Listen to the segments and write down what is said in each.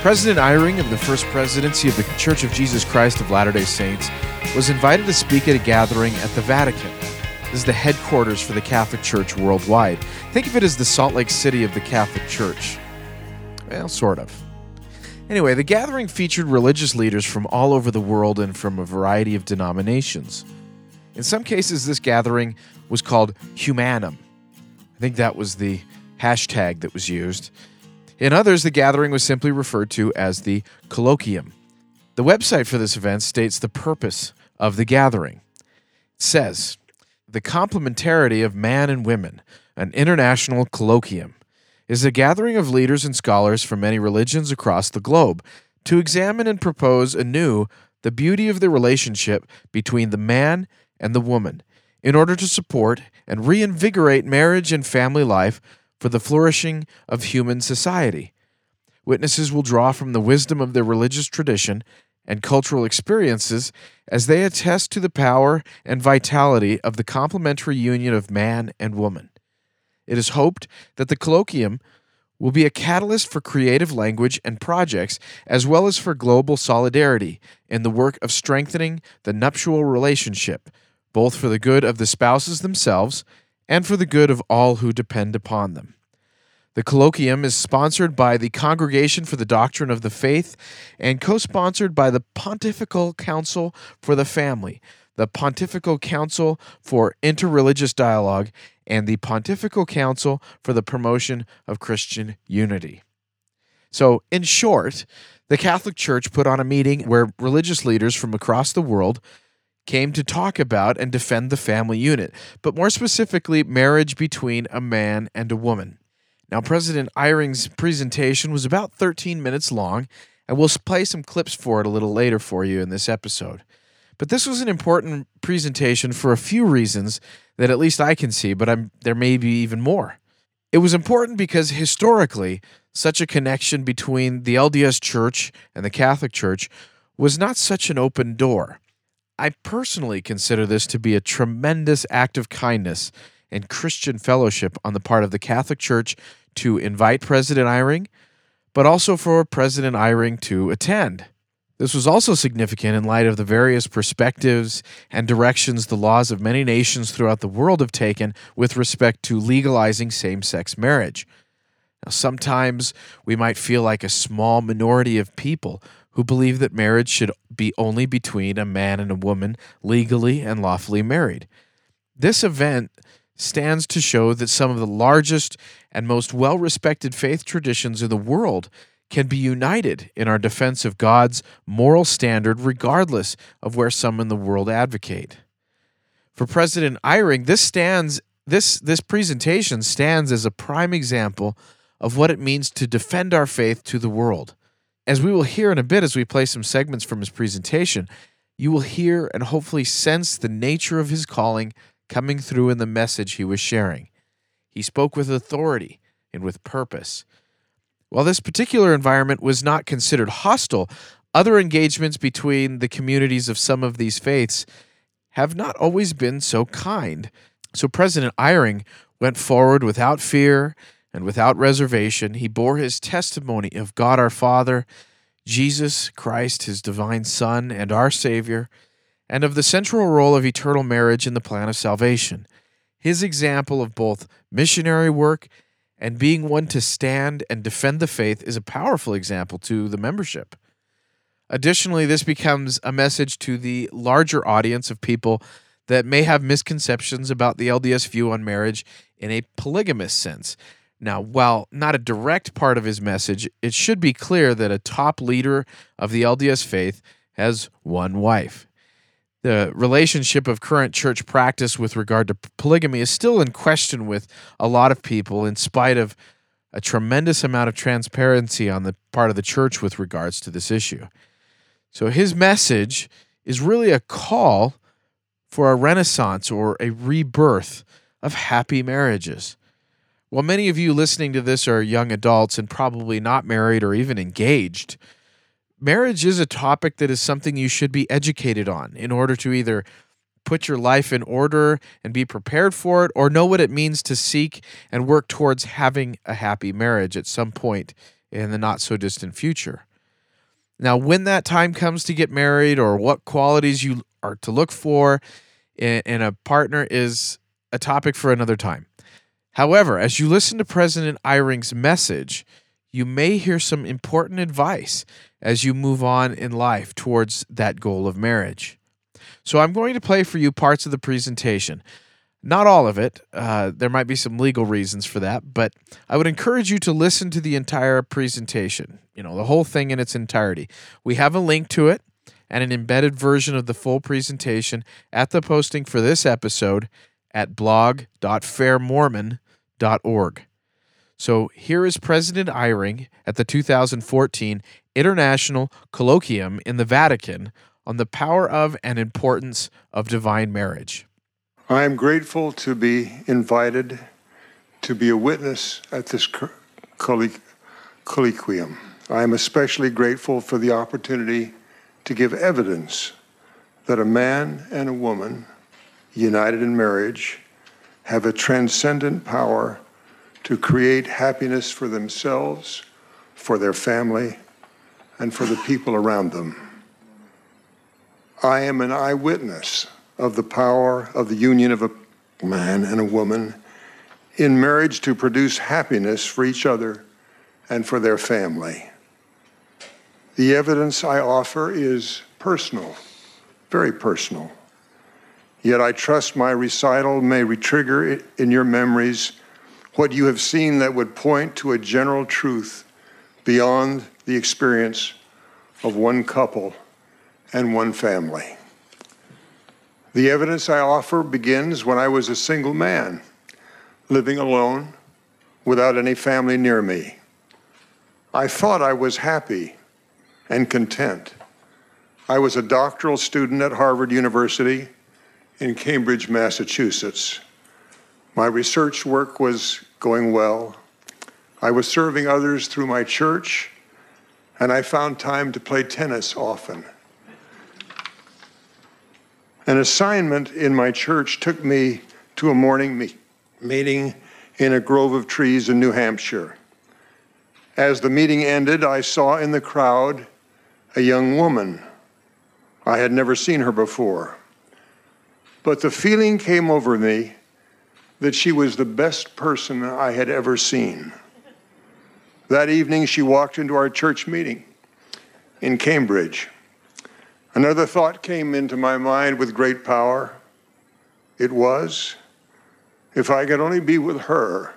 President Eyring of the First Presidency of the Church of Jesus Christ of Latter-day Saints was invited to speak at a gathering at the Vatican. This is the headquarters for the Catholic Church worldwide. Think of it as the Salt Lake City of the Catholic Church. Well, sort of. Anyway, the gathering featured religious leaders from all over the world and from a variety of denominations. In some cases, this gathering was called Humanum. I think that was the hashtag that was used. In others, the gathering was simply referred to as the Colloquium. The website for this event states the purpose of the gathering. It says, "The complementarity of man and women, an international colloquium, is a gathering of leaders and scholars from many religions across the globe to examine and propose anew the beauty of the relationship between the man and the woman in order to support and reinvigorate marriage and family life for the flourishing of human society. Witnesses will draw from the wisdom of their religious tradition and cultural experiences as they attest to the power and vitality of the complementary union of man and woman. It is hoped that the colloquium will be a catalyst for creative language and projects, as well as for global solidarity in the work of strengthening the nuptial relationship, both for the good of the spouses themselves and for the good of all who depend upon them. The colloquium is sponsored by the Congregation for the Doctrine of the Faith and co-sponsored by the Pontifical Council for the Family, the Pontifical Council for Interreligious Dialogue, and the Pontifical Council for the Promotion of Christian Unity." So, in short, the Catholic Church put on a meeting where religious leaders from across the world came to talk about and defend the family unit, but more specifically, marriage between a man and a woman. Now, President Eyring's presentation was about 13 minutes long, and we'll play some clips for it a little later for you in this episode. But this was an important presentation for a few reasons that at least I can see, but there may be even more. It was important because historically, such a connection between the LDS Church and the Catholic Church was not such an open door. I personally consider this to be a tremendous act of kindness and Christian fellowship on the part of the Catholic Church to invite President Eyring, but also for President Eyring to attend. This was also significant in light of the various perspectives and directions the laws of many nations throughout the world have taken with respect to legalizing same-sex marriage. Now, sometimes we might feel like a small minority of people who believe that marriage should be only between a man and a woman legally and lawfully married. This event stands to show that some of the largest and most well-respected faith traditions in the world can be united in our defense of God's moral standard regardless of where some in the world advocate. For President Eyring, this presentation stands as a prime example of what it means to defend our faith to the world. As we will hear in a bit as we play some segments from his presentation, you will hear and hopefully sense the nature of his calling coming through in the message he was sharing. He spoke with authority and with purpose. While this particular environment was not considered hostile, other engagements between the communities of some of these faiths have not always been so kind. So President Eyring went forward without fear and without reservation. He bore his testimony of God our Father, Jesus Christ, his divine Son and our Savior, and of the central role of eternal marriage in the plan of salvation. His example of both missionary work and being one to stand and defend the faith is a powerful example to the membership. Additionally, this becomes a message to the larger audience of people that may have misconceptions about the LDS view on marriage in a polygamous sense. Now, while not a direct part of his message, it should be clear that a top leader of the LDS faith has one wife. The relationship of current church practice with regard to polygamy is still in question with a lot of people, in spite of a tremendous amount of transparency on the part of the church with regards to this issue. So his message is really a call for a renaissance or a rebirth of happy marriages. While many of you listening to this are young adults and probably not married or even engaged, marriage is a topic that is something you should be educated on in order to either put your life in order and be prepared for it, or know what it means to seek and work towards having a happy marriage at some point in the not-so-distant future. Now, when that time comes to get married or what qualities you are to look for in a partner is a topic for another time. However, as you listen to President Eyring's message, you may hear some important advice as you move on in life towards that goal of marriage. So I'm going to play for you parts of the presentation. Not all of it. There might be some legal reasons for that, but I would encourage you to listen to the entire presentation, the whole thing in its entirety. We have a link to it and an embedded version of the full presentation at the posting for this episode at blog.fairmormon.org. So here is President Eyring at the 2014 International Colloquium in the Vatican on the power of and importance of divine marriage. I am grateful to be invited to be a witness at this colloquium. I am especially grateful for the opportunity to give evidence that a man and a woman united in marriage have a transcendent power to create happiness for themselves, for their family, and for the people around them. I am an eyewitness of the power of the union of a man and a woman in marriage to produce happiness for each other and for their family. The evidence I offer is personal, very personal. Yet I trust my recital may retrigger in your memories what you have seen that would point to a general truth beyond the experience of one couple and one family. The evidence I offer begins when I was a single man, living alone, without any family near me. I thought I was happy and content. I was a doctoral student at Harvard University in Cambridge, Massachusetts. My research work was going well. I was serving others through my church, and I found time to play tennis often. An assignment in my church took me to a morning meeting in a grove of trees in New Hampshire. As the meeting ended, I saw in the crowd a young woman. I had never seen her before, but the feeling came over me that she was the best person I had ever seen. That evening, she walked into our church meeting in Cambridge. Another thought came into my mind with great power. It was, if I could only be with her,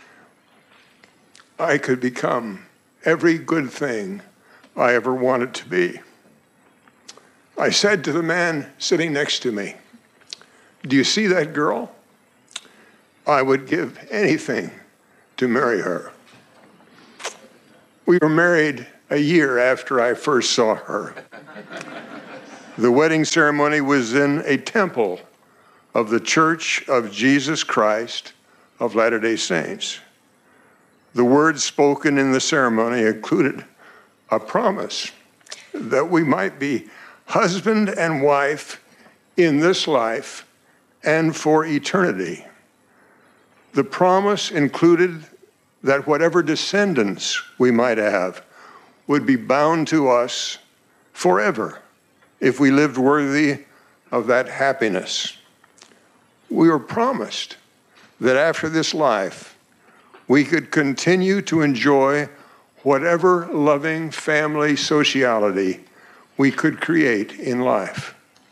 I could become every good thing I ever wanted to be. I said to the man sitting next to me, "Do you see that girl? I would give anything to marry her." We were married a year after I first saw her. The wedding ceremony was in a temple of the Church of Jesus Christ of Latter-day Saints. The words spoken in the ceremony included a promise that we might be husband and wife in this life and for eternity. The promise included that whatever descendants we might have would be bound to us forever if we lived worthy of that happiness. We were promised that after this life, we could continue to enjoy whatever loving family sociality we could create in life.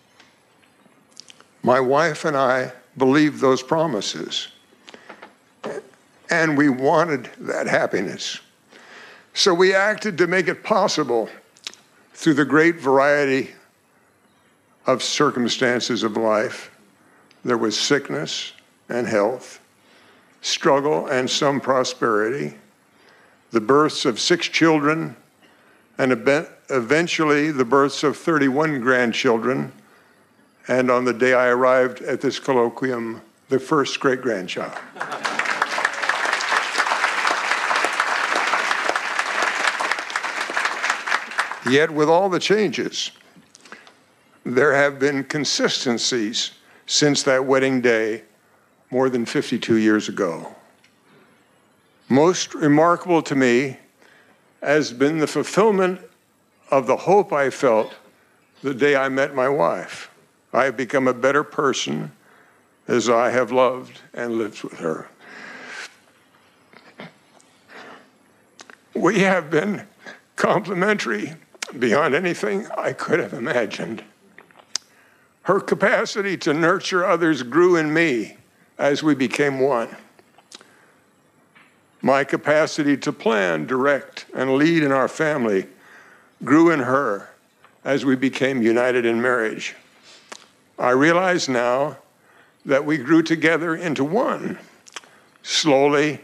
My wife and I believed those promises, and we wanted that happiness. So we acted to make it possible through the great variety of circumstances of life. There was sickness and health, struggle and some prosperity, the births of 6 children, and eventually the births of 31 grandchildren, and on the day I arrived at this colloquium, the first great-grandchild. Yet with all the changes, there have been consistencies since that wedding day more than 52 years ago. Most remarkable to me has been the fulfillment of the hope I felt the day I met my wife. I have become a better person as I have loved and lived with her. We have been complementary beyond anything I could have imagined. Her capacity to nurture others grew in me as we became one. My capacity to plan, direct, and lead in our family grew in her as we became united in marriage. I realize now that we grew together into one, slowly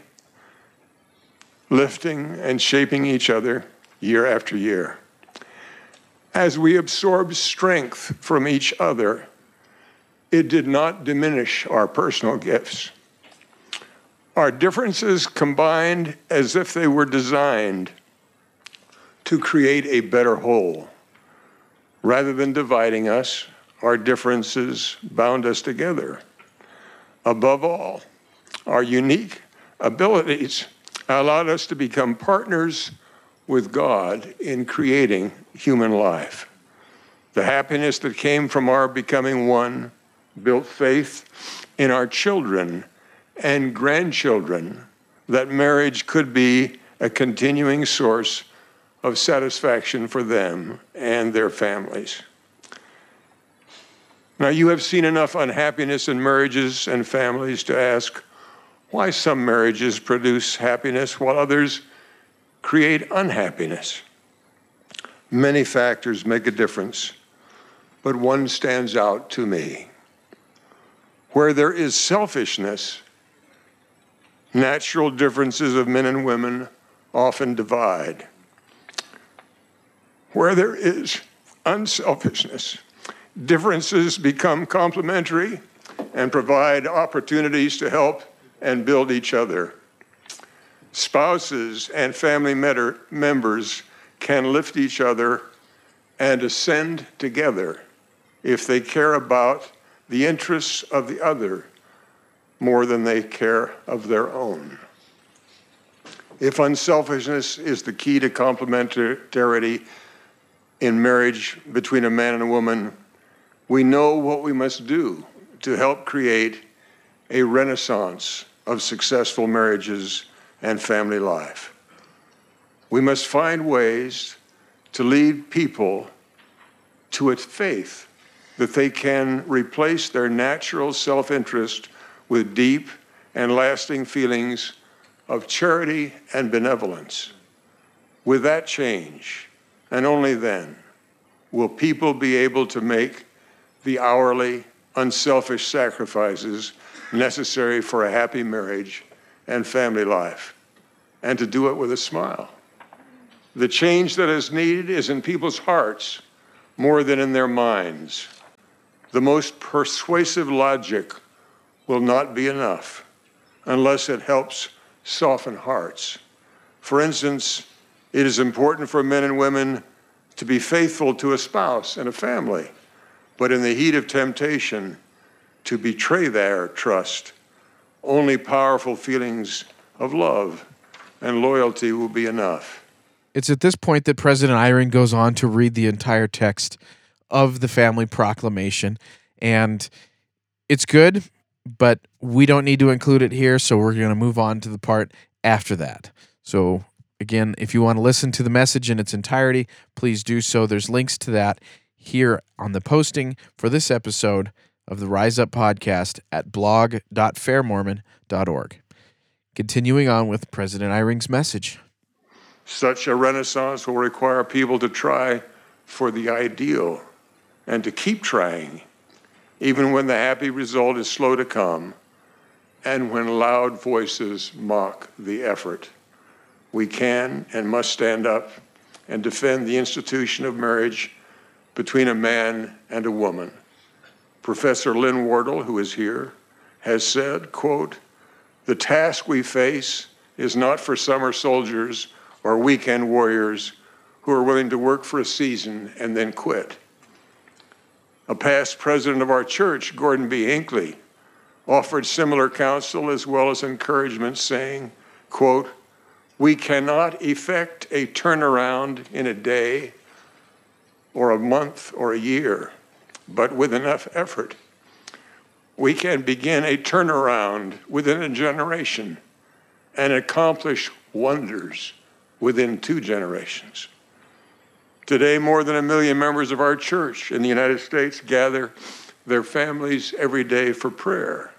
lifting and shaping each other year after year. As we absorbed strength from each other, it did not diminish our personal gifts. Our differences combined as if they were designed to create a better whole. Rather than dividing us, our differences bound us together. Above all, our unique abilities allowed us to become partners with God in creating human life. The happiness that came from our becoming one built faith in our children and grandchildren that marriage could be a continuing source of satisfaction for them and their families. Now, you have seen enough unhappiness in marriages and families to ask why some marriages produce happiness while others create unhappiness. Many factors make a difference, but one stands out to me. Where there is selfishness, natural differences of men and women often divide. Where there is unselfishness, differences become complementary and provide opportunities to help and build each other. Spouses and family members can lift each other and ascend together if they care about the interests of the other more than they care of their own. If unselfishness is the key to complementarity in marriage between a man and a woman, we know what we must do to help create a renaissance of successful marriages and family life. We must find ways to lead people to a faith that they can replace their natural self-interest with deep and lasting feelings of charity and benevolence. With that change, and only then, will people be able to make the hourly, unselfish sacrifices necessary for a happy marriage and family life, and to do it with a smile. The change that is needed is in people's hearts more than in their minds. The most persuasive logic will not be enough unless it helps soften hearts. For instance, it is important for men and women to be faithful to a spouse and a family, but in the heat of temptation, to betray their trust. Only powerful feelings of love and loyalty will be enough. It's at this point that President Eyring goes on to read the entire text of the family proclamation, and it's good, but we don't need to include it here, so we're going to move on to the part after that. So again, if you want to listen to the message in its entirety, please do so. There's links to that here on the posting for this episode of the Rise Up podcast at blog.fairmormon.org. Continuing on with President Eyring's message. Such a renaissance will require people to try for the ideal and to keep trying, even when the happy result is slow to come and when loud voices mock the effort. We can and must stand up and defend the institution of marriage between a man and a woman. Professor Lynn Wardle, who is here, has said, quote, "The task we face is not for summer soldiers or weekend warriors who are willing to work for a season and then quit." A past president of our church, Gordon B. Hinckley, offered similar counsel as well as encouragement, saying, quote, "We cannot effect a turnaround in a day or a month or a year, but with enough effort, we can begin a turnaround within a generation and accomplish wonders within 2 generations. Today, more than 1 million members of our church in the United States gather their families every day for prayer.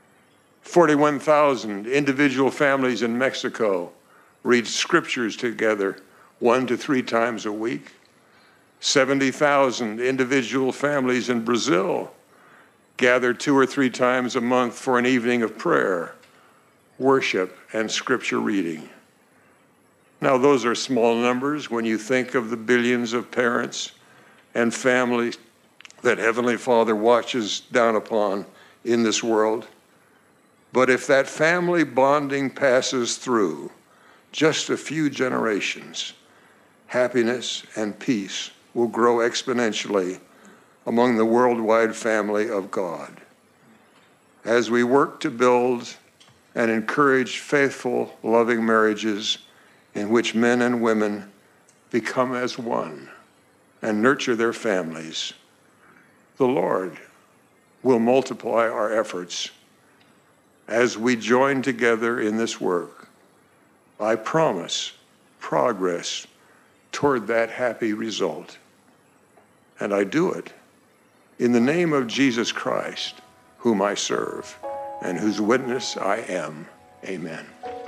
41,000 individual families in Mexico read scriptures together 1 to 3 times a week. 70,000 individual families in Brazil gather 2 or 3 times a month for an evening of prayer, worship, and scripture reading. Now, those are small numbers when you think of the billions of parents and families that Heavenly Father watches down upon in this world. But if that family bonding passes through just a few generations, happiness and peace will grow exponentially among the worldwide family of God. As we work to build and encourage faithful, loving marriages in which men and women become as one and nurture their families, the Lord will multiply our efforts. As we join together in this work, I promise progress toward that happy result. And I do it in the name of Jesus Christ, whom I serve and whose witness I am. Amen.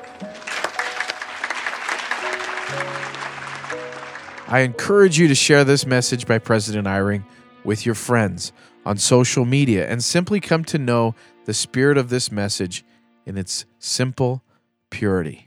I encourage you to share this message by President Eyring with your friends on social media and simply come to know the spirit of this message in its simple purity.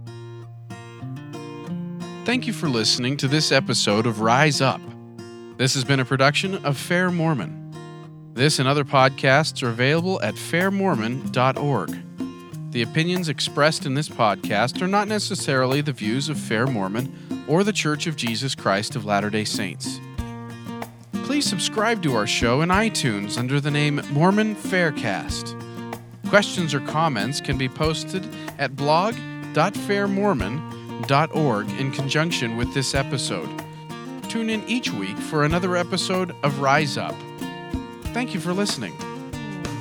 Thank you for listening to this episode of Rise Up. This has been a production of Fair Mormon. This and other podcasts are available at fairmormon.org. The opinions expressed in this podcast are not necessarily the views of Fair Mormon or the Church of Jesus Christ of Latter-day Saints. Please subscribe to our show in iTunes under the name Mormon Faircast. Questions or comments can be posted at blog.fairmormon.org in conjunction with this episode. Tune in each week for another episode of Rise Up. Thank you for listening.